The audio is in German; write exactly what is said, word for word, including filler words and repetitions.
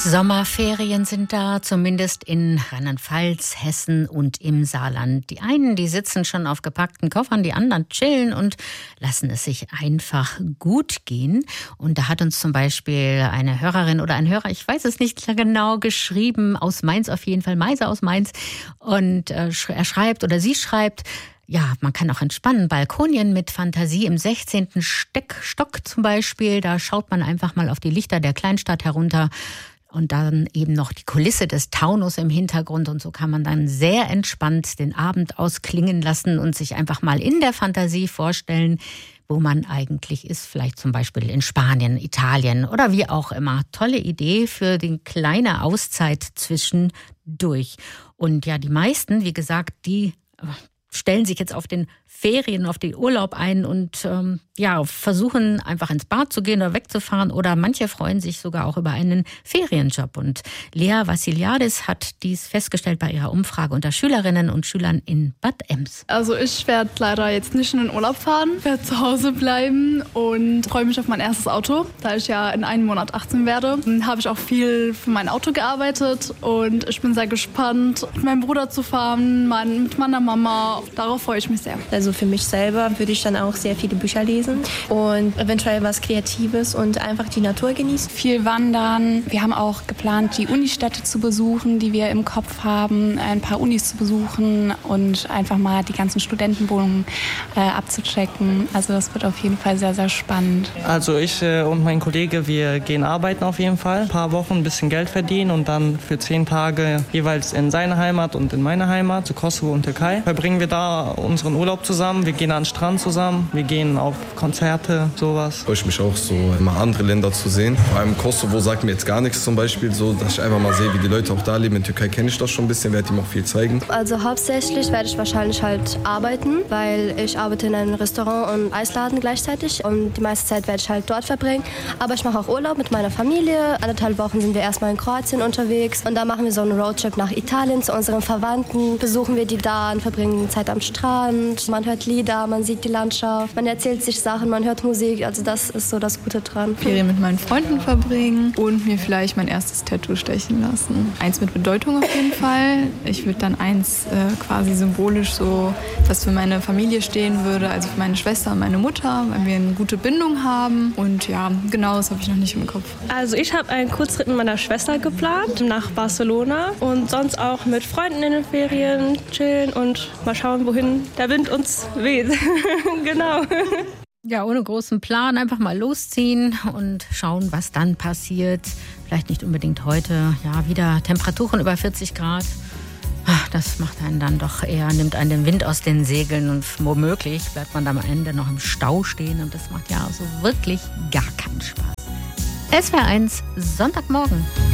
Sommerferien sind da, zumindest in Rheinland-Pfalz, Hessen und im Saarland. Die einen, die sitzen schon auf gepackten Koffern, die anderen chillen und lassen es sich einfach gut gehen. Und da hat uns zum Beispiel eine Hörerin oder ein Hörer, ich weiß es nicht genau, geschrieben, aus Mainz auf jeden Fall, Meise aus Mainz. Und äh, er schreibt oder sie schreibt, ja, man kann auch entspannen. Balkonien mit Fantasie im sechzehnten Steck, Stock zum Beispiel. Da schaut man einfach mal auf die Lichter der Kleinstadt herunter. Und dann eben noch die Kulisse des Taunus im Hintergrund. Und so kann man dann sehr entspannt den Abend ausklingen lassen und sich einfach mal in der Fantasie vorstellen, wo man eigentlich ist. Vielleicht zum Beispiel in Spanien, Italien oder wie auch immer. Tolle Idee für die kleine Auszeit zwischendurch. Und ja, die meisten, wie gesagt, die stellen sich jetzt auf den Ferien, auf den Urlaub ein und ähm, ja, versuchen einfach ins Bad zu gehen oder wegzufahren, oder manche freuen sich sogar auch über einen Ferienjob. Und Lea Vassiliadis hat dies festgestellt bei ihrer Umfrage unter Schülerinnen und Schülern in Bad Ems. Also ich werde leider jetzt nicht in den Urlaub fahren, werde zu Hause bleiben und freue mich auf mein erstes Auto, da ich ja in einem Monat achtzehn werde. Dann habe ich auch viel für mein Auto gearbeitet und ich bin sehr gespannt, mit meinem Bruder zu fahren, mit meiner Mama. Darauf freue ich mich sehr. Also für mich selber würde ich dann auch sehr viele Bücher lesen und eventuell was Kreatives und einfach die Natur genießen. Viel wandern. Wir haben auch geplant, die Unistädte zu besuchen, die wir im Kopf haben, ein paar Unis zu besuchen und einfach mal die ganzen Studentenwohnungen äh, abzuchecken. Also das wird auf jeden Fall sehr, sehr spannend. Also ich äh, und mein Kollege, wir gehen arbeiten auf jeden Fall. Ein paar Wochen ein bisschen Geld verdienen und dann für zehn Tage jeweils in seine Heimat und in meine Heimat, zu Kosovo und Türkei, verbringen wir da unseren Urlaub zusammen. Wir gehen an den Strand zusammen, wir gehen auf Konzerte, sowas. Freue ich mich auch so, immer andere Länder zu sehen. Vor allem Kosovo sagt mir jetzt gar nichts zum Beispiel, so, dass ich einfach mal sehe, wie die Leute auch da leben. In Türkei kenne ich das schon ein bisschen, werde ihm auch viel zeigen. Also hauptsächlich werde ich wahrscheinlich halt arbeiten, weil ich arbeite in einem Restaurant und Eisladen gleichzeitig und die meiste Zeit werde ich halt dort verbringen. Aber ich mache auch Urlaub mit meiner Familie. Anderthalb Wochen sind wir erstmal in Kroatien unterwegs und dann machen wir so einen Roadtrip nach Italien zu unseren Verwandten. Besuchen wir die da und verbringen Zeit am Strand. Man hört Lieder, man sieht die Landschaft, man erzählt sich Sachen, man hört Musik. Also das ist so das Gute dran. Ferien mit meinen Freunden verbringen und mir vielleicht mein erstes Tattoo stechen lassen. Eins mit Bedeutung auf jeden Fall. Ich würde dann eins äh, quasi symbolisch so, das für meine Familie stehen würde, also für meine Schwester und meine Mutter, weil wir eine gute Bindung haben. Und ja, genau, das habe ich noch nicht im Kopf. Also ich habe einen Kurztrip mit meiner Schwester geplant nach Barcelona und sonst auch mit Freunden in den Ferien chillen und mal schauen, wohin der Wind uns weht. Genau. Ja, ohne großen Plan einfach mal losziehen und schauen, was dann passiert. Vielleicht nicht unbedingt heute. Ja, wieder Temperaturen über vierzig Grad. Das macht einen dann doch eher, nimmt einen den Wind aus den Segeln und womöglich bleibt man dann am Ende noch im Stau stehen und das macht ja so wirklich gar keinen Spaß. S W R eins, Sonntagmorgen.